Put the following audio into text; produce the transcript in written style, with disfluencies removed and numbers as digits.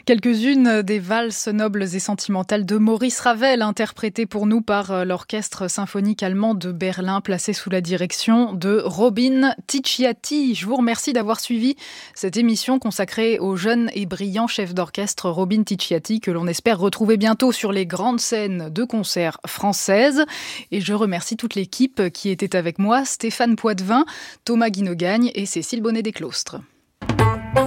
Quelques-unes des valses nobles et sentimentales de Maurice Ravel, interprétées pour nous par l'Orchestre symphonique allemand de Berlin, placé sous la direction de Robin Ticciati. Je vous remercie d'avoir suivi cette émission consacrée au jeune et brillant chef d'orchestre Robin Ticciati, que l'on espère retrouver bientôt sur les grandes scènes de concerts françaises. Et je remercie toute l'équipe qui était avec moi, Stéphane Poitvin, Thomas Guinogagne et Cécile Bonnet-Desclostres.